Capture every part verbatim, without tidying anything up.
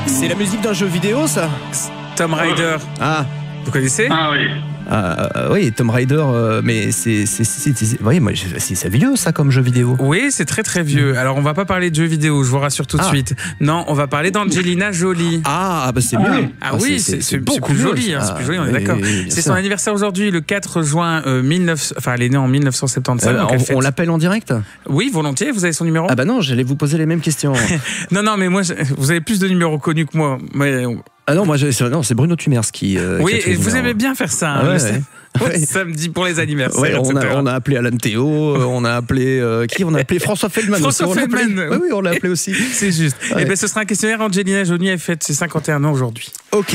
C'est la musique d'un jeu vidéo, ça? Tomb Raider. Ah. Vous connaissez? Ah oui. Ah, euh, oui, Tomb Raider, euh, mais c'est c'est c'est c'est oui, moi c'est c'est vieux ça comme jeu vidéo. Oui, c'est très très vieux. Alors on va pas parler de jeux vidéo, je vous rassure tout de Ah. suite. Non, on va parler d'Angelina Jolie. Ah, bah c'est mieux. Ah oui, c'est c'est plus joli, hein, c'est plus joli, on est d'accord. C'est son anniversaire aujourd'hui, le quatre juin euh, dix-neuf. Enfin, elle est née en mille neuf cent soixante-quinze. Euh, on on l'appelle en direct? Oui, volontiers. Vous avez son numéro? Ah bah non, j'allais vous poser les mêmes questions. Non, non, mais moi, je- vous avez plus de numéros connus que moi. Mais, Ah non, moi je- c'est- non, c'est Bruno Tumers qui. euh, oui, qui a tous les et vous numéros. aimez bien faire ça. Ah hein, ouais, le sa- ouais. Ouais. Samedi pour les anniversaires. Ouais, on, et cetera. a, on a appelé Alan Théo, euh, on a appelé euh, qui? On a appelé François Feldman. François aussi, on l'a appelé. Feldman. Oui, oui, on l'a appelé aussi. C'est juste. Ouais. Et ben, ce sera un questionnaire. Angelina Jolie, elle fête ses cinquante et un ans aujourd'hui. Ok.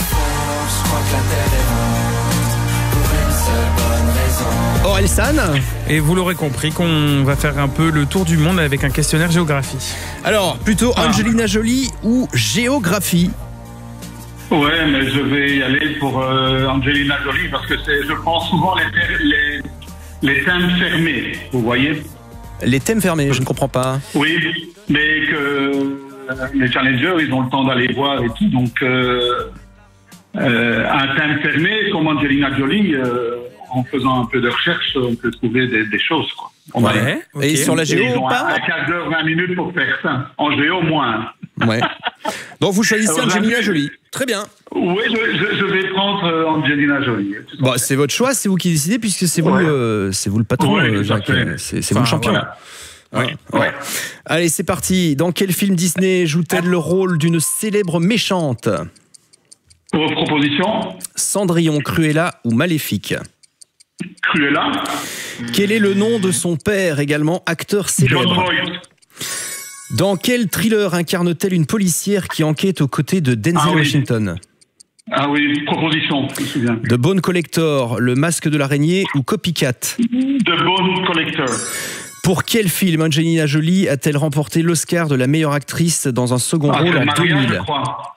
Orelsan. Et vous l'aurez compris qu'on va faire un peu le tour du monde avec un questionnaire géographie. Alors, plutôt Angelina Jolie ou géographie? Ouais, mais je vais y aller pour euh, Angelina Jolie parce que c'est, je prends souvent les, thè- les, les thèmes fermés, vous voyez. Les thèmes fermés, je ne comprends pas. Oui, mais que euh, les challengers, ils ont le temps d'aller voir et tout, donc euh, euh, un thème fermé comme Angelina Jolie, euh, en faisant un peu de recherche, on peut trouver des, des choses, quoi. On va- Ouais. ok. Et sur la Et géo ils ou ont un, pas? un quart d'heure, vingt minutes pour faire ça. En géo, moins. Ouais. Donc vous choisissez Alors, Angelina là, Jolie. Très bien. Oui, je, je, je vais prendre euh, Angelina Jolie. Bon, c'est votre choix, c'est vous qui décidez puisque c'est vous, Ouais. euh, c'est vous le patron, Ouais, euh, tout à Jacques. fait. C'est c'est vous le Enfin, champion. Voilà. Ouais. Ouais. Ouais. Allez, c'est parti. Dans quel film Disney joue-t-elle le rôle d'une célèbre méchante? Pour proposition, Cendrillon, Cruella ou Maléfique? Cruella, Quel est le nom de son père, également acteur John célèbre? Voight. Dans quel thriller incarne-t-elle une policière qui enquête aux côtés de Denzel Ah oui. Washington? Ah oui, proposition, je me souviens. The Bone Collector, Le Masque de l'araignée ou Copycat? The Bone Collector. Pour quel film Angelina Jolie a-t-elle remporté l'Oscar de la meilleure actrice dans un second Ah, rôle c'est en Maria, deux je mille? crois.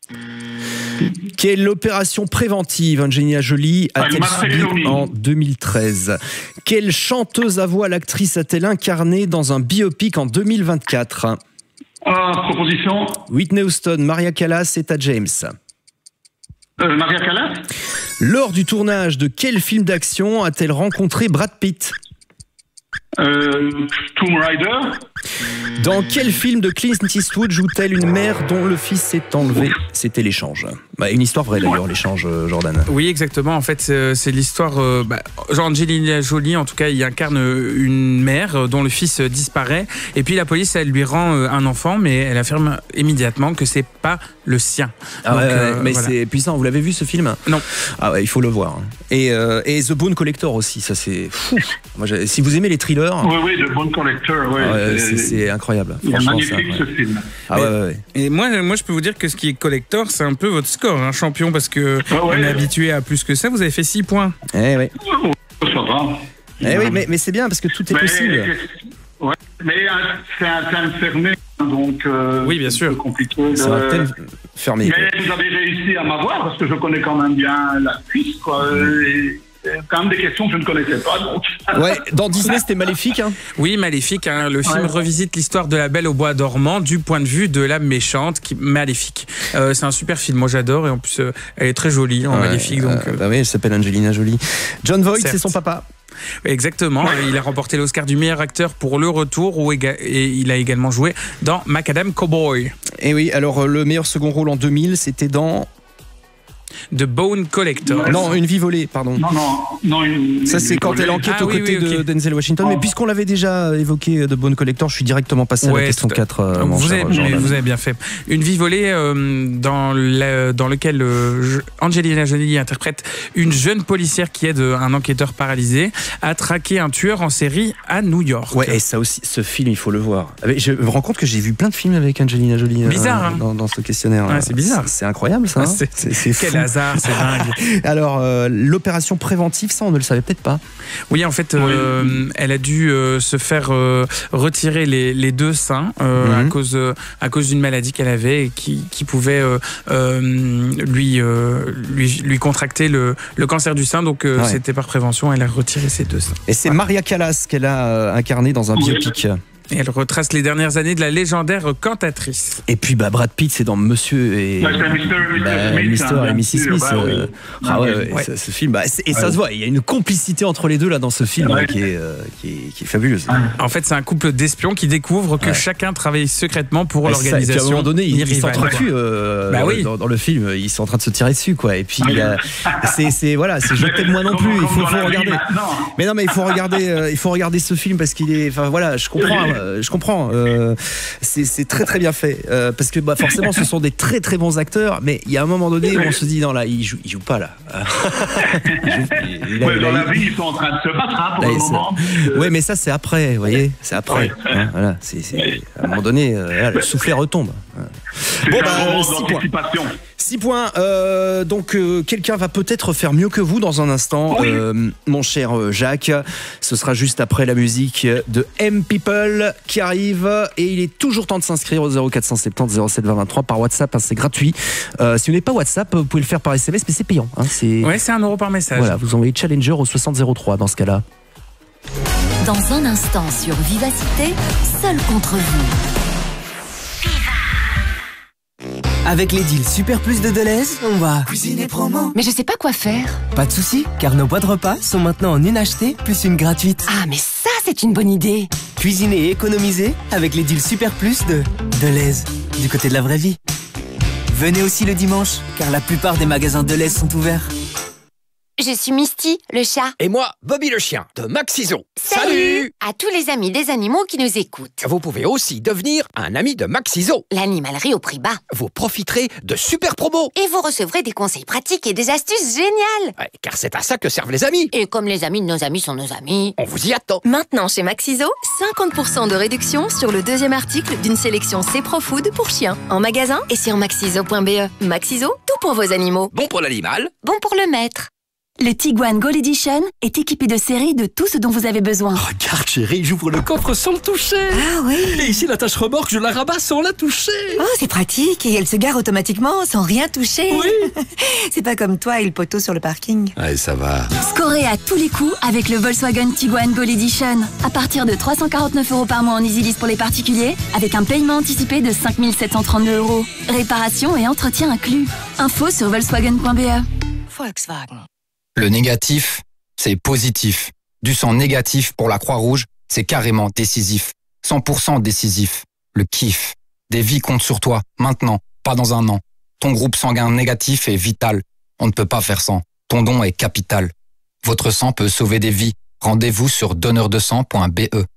Quelle opération préventive Angelina Jolie Ah, a-t-elle une subie mastectomie. en deux mille treize? Quelle chanteuse à voix l'actrice a-t-elle incarné dans un biopic en deux mille vingt-quatre? Ah, proposition, Whitney Houston, Maria Callas, Etta James. euh, Maria Callas. Lors du tournage de quel film d'action a-t-elle rencontré Brad Pitt? Euh, Tomb Raider. Dans quel film de Clint Eastwood joue-t-elle une mère dont le fils s'est enlevé? C'était l'échange. Bah, une histoire vraie d'ailleurs, l'échange, euh, Jordan. Oui, exactement. En fait, c'est c'est l'histoire. Euh, bah, Angelina Jolie, en tout cas, il incarne une mère euh, dont le fils euh, disparaît. Et puis la police, elle lui rend euh, un enfant, mais elle affirme immédiatement que c'est pas le sien. Ah Donc, ouais, ouais, euh, mais voilà. c'est puissant. Vous l'avez vu ce film? Non. Ah ouais, il faut le voir. Et, euh, et The Bone Collector aussi, ça c'est fou. Moi, j'ai- si vous aimez les thrillers, Oui, oui, The Bone Collector. Oui. ah ouais, C'est- c'est c'est incroyable. Il est Franchement, magnifique ça, ce ouais. film. Ah ouais, ouais, ouais. Et moi, moi, je peux vous dire que ce qui est collector, c'est un peu votre score, hein, champion, parce que Ah ouais. on est habitué à plus que ça. Vous avez fait six points. Eh oui, Oh, ça va. eh oui mais, mais c'est bien parce que tout est Mais- possible. Ouais, mais euh, c'est un thème fermé, donc euh, Oui, bien c'est sûr. un peu compliqué. de- C'est un thème fermé. Mais vous avez réussi à m'avoir parce que je connais quand même bien la Suisse, quoi. Et, et quand même des questions que je ne connaissais pas, donc. Ouais, dans Disney c'était Maléfique. Hein. Oui, Maléfique. Hein, le film Ouais. revisite l'histoire de la Belle au bois dormant du point de vue de la méchante, qui Maléfique. Euh, c'est un super film. Moi, j'adore. Et en plus, euh, elle est très jolie en Ouais, Maléfique. Donc, euh, euh, bah oui, elle s'appelle Angelina Jolie. John Voight, Certes. c'est son papa. exactement. Il a remporté l'Oscar du meilleur acteur pour Le Retour, où éga- et il a également joué dans Macadam Cowboy. Et oui, alors euh, le meilleur second rôle en deux mille, c'était dans The Bone Collector. non, Une vie volée, pardon. Non, non, non. Une, Ça, c'est une quand elle volée. enquête Ah aux oui, côtés oui, ok. de Denzel Washington. Mais Oh. puisqu'on l'avait déjà évoqué de Bone Collector, je suis directement passé à la Ouais, question tout à- quatre. euh, mon vous, cher avez, Jordan. mais vous avez bien fait. Une vie volée euh, dans, le- dans lequel euh, je- Angelina Jolie interprète une jeune policière qui aide un enquêteur paralysé à traquer un tueur en série à New York. Ouais, et ça aussi, ce film, il faut le voir. Ah, mais je me rends compte que j'ai vu plein de films avec Angelina Jolie euh, Bizarre, hein. dans, dans ce questionnaire. Ouais, c'est bizarre. C'est c'est incroyable, ça. Ah, hein. c'est- C'est c'est Quel fou. hasard, c'est dingue. Alors, euh, l'opération préventive, ça, on ne le savait peut-être pas. Oui, en fait, euh, elle a dû euh, se faire euh, retirer les, les deux seins euh, Mhm. à cause, euh, à cause d'une maladie qu'elle avait et qui, qui pouvait euh, euh, lui, euh, lui, lui contracter le, le cancer du sein. Donc, euh, Ouais. c'était par prévention, elle a retiré ses deux seins. Et c'est Maria Callas qu'elle a euh, incarné dans un Oui. biopic. Et elle retrace les dernières années de la légendaire cantatrice. Et puis bah, Brad Pitt, c'est dans Monsieur et Ouais, c'est mister bah, Smith, Mister hein, et missus bien sûr, Smith. bah oui. euh, Ah ouais, ouais, Ouais. Ce, ce film, bah, c'est- et ça Ouais. se voit. Il y a une complicité entre les deux là dans ce film Ouais. hein, qui, est, euh, qui, est, qui est fabuleuse. En fait, c'est un couple d'espions qui découvrent que Ouais. chacun travaille secrètement pour Ouais, c'est ça. Et l'organisation. puis à un moment donné, ils, ils irrivale, s'entretuent quoi. euh, Bah dans, oui. dans, dans le film. Ils sont en train de se tirer dessus, quoi. Et puis il y a- c'est, c'est voilà, c'est je t'aime moi non plus. Il faut, faut regarder. Mais non, mais il faut regarder, euh, il faut regarder ce film parce qu'il est, enfin voilà, je comprends, euh, je comprends. Euh, c'est, c'est très très bien fait euh, parce que bah, forcément, ce sont des très très bons acteurs. Mais il y a un moment donné où on se dit non là, il joue, il joue pas là. Il joue- il a- Ouais, il dans a- la vie, ils sont en train de se battre hein, pour Là, le ça- moment. Ouais, mais ça c'est après, vous voyez, c'est après. Ouais. Hein, voilà, c'est, c'est- à un moment donné, euh, voilà, le soufflet retombe. C'est Bon, un bah, moment six points. d'anticipation. six points. Euh, donc, euh, quelqu'un va peut-être faire mieux que vous dans un instant, Oui. euh, mon cher euh, Jacques. Ce sera juste après la musique de M-People qui arrive. Et il est toujours temps de s'inscrire au zéro quatre cent soixante-dix zéro sept vingt vingt-trois par WhatsApp. Hein, c'est gratuit. Euh, si vous n'avez pas WhatsApp, vous pouvez le faire par S M S, mais c'est payant. Hein, c'est... Ouais, c'est un euro par message. Voilà, vous envoyez Challenger au soixante zéro trois dans ce cas-là. Dans un instant sur Vivacité, seul contre vous. Avec les deals Super Plus de Deleuze, on va cuisiner promo. Mais je sais pas quoi faire. Pas de soucis, car nos boîtes repas sont maintenant en une achetée plus une gratuite. Ah, mais ça, c'est une bonne idée. Cuisiner et économiser avec les deals Super Plus de Deleuze, du côté de la vraie vie. Venez aussi le dimanche, car la plupart des magasins Deleuze sont ouverts. Je suis Misty, le chat. Et moi, Bobby le chien, de Maxiso. À tous les amis des animaux qui nous écoutent. Vous pouvez aussi devenir un ami de Maxiso. L'animalerie au prix bas. Vous profiterez de super promos. Et vous recevrez des conseils pratiques et des astuces géniales. Ouais, car c'est à ça que servent les amis. Et comme les amis de nos amis sont nos amis. On vous y attend. Maintenant chez Maxiso, cinquante pour cent de réduction sur le deuxième article d'une sélection C-Pro Food pour chiens. En magasin et sur maxiso point b e. Maxiso, tout pour vos animaux. Bon pour l'animal. Bon pour le maître. Le Tiguan Gold Edition est équipé de série de tout ce dont vous avez besoin. Regarde chérie, j'ouvre le coffre sans le toucher. Ah oui. Et ici la tâche remorque, je la rabats sans la toucher. Oh, c'est pratique et elle se gare automatiquement sans rien toucher. Oui. C'est pas comme toi et le poteau sur le parking. Allez, ça va. Scorez à tous les coups avec le Volkswagen Tiguan Gold Edition. À partir de trois cent quarante-neuf euros par mois en EasyLease pour les particuliers, avec un paiement anticipé de cinq mille sept cent trente-deux euros. Réparation et entretien inclus. Info sur volkswagen point b e. Volkswagen. Le négatif, c'est positif. Du sang négatif pour la Croix-Rouge, c'est carrément décisif. cent pour cent décisif. Le kiff. Des vies comptent sur toi, maintenant, pas dans un an. Ton groupe sanguin négatif est vital. On ne peut pas faire sans. Ton don est capital. Votre sang peut sauver des vies. Rendez-vous sur donneur de sang point b e.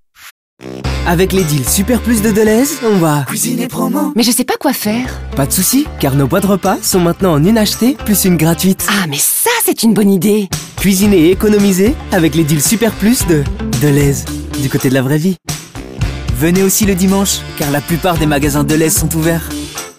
Avec les deals Super Plus de Deleuze, on va cuisiner promo. Mais je sais pas quoi faire. Pas de soucis, car nos boîtes repas sont maintenant en une achetée plus une gratuite. Ah, mais ça, c'est une bonne idée. Cuisiner et économiser avec les deals Super Plus de Deleuze, du côté de la vraie vie. Venez aussi le dimanche, car la plupart des magasins Deleuze sont ouverts.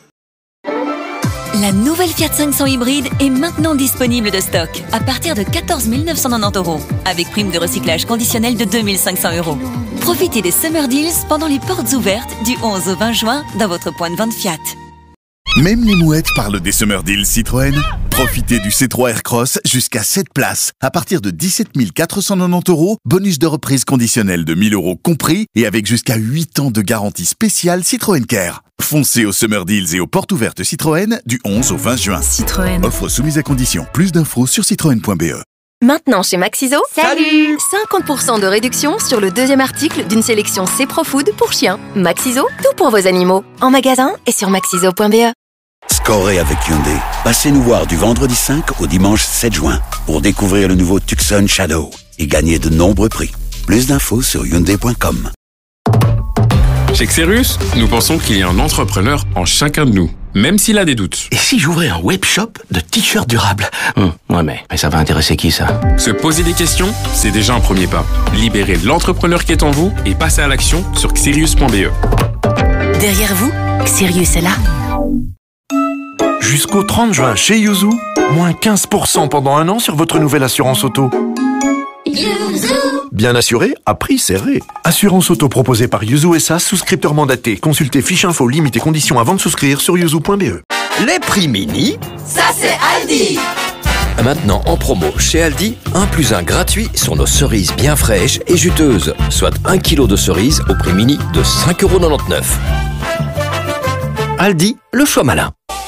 La nouvelle Fiat cinq cents hybride est maintenant disponible de stock à partir de quatorze mille neuf cent quatre-vingt-dix euros avec prime de recyclage conditionnelle de deux mille cinq cents euros. Profitez des Summer Deals pendant les portes ouvertes du onze au vingt juin dans votre point de vente Fiat. Même les mouettes parlent des Summer Deals Citroën. Profitez du C trois Aircross jusqu'à sept places à partir de dix-sept mille quatre cent quatre-vingt-dix euros, bonus de reprise conditionnel de mille euros compris et avec jusqu'à huit ans de garantie spéciale Citroën Care. Foncez aux Summer Deals et aux portes ouvertes Citroën du onze au vingt juin. Citroën. Offre soumise à condition. Plus d'infos sur citroën point b e. Maintenant chez Maxiso, Salut. cinquante pour cent de réduction sur le deuxième article d'une sélection C-Pro Food pour chiens. Maxiso, tout pour vos animaux. En magasin et sur maxiso point b e. Scorez avec Hyundai. Passez nous voir du vendredi cinq au dimanche sept juin pour découvrir le nouveau Tucson Shadow et gagner de nombreux prix. Plus d'infos sur hyundai point com. Chez Xerus, nous pensons qu'il y a un entrepreneur en chacun de nous, même s'il a des doutes. Et si j'ouvrais un web shop de t-shirts durables hum, Ouais, mais, mais ça va intéresser qui, ça? Se poser des questions, c'est déjà un premier pas. Libérez l'entrepreneur qui est en vous et passez à l'action sur xerius point b e. Derrière vous, Sirius est là. Jusqu'au trente juin chez Yuzu, moins quinze pour cent pendant un an sur votre nouvelle assurance auto. Yuzu. Bien assuré, à prix serré. Assurance auto proposée par Yuzu S A, souscripteur mandaté. Consultez fiche info, limites et conditions avant de souscrire sur yuzu point b e. Les prix mini, ça c'est Aldi. Maintenant en promo chez Aldi, un plus un gratuit sur nos cerises bien fraîches et juteuses, soit un kilo de cerises au prix mini de cinq euros quatre-vingt-dix-neuf. Aldi, le choix malin.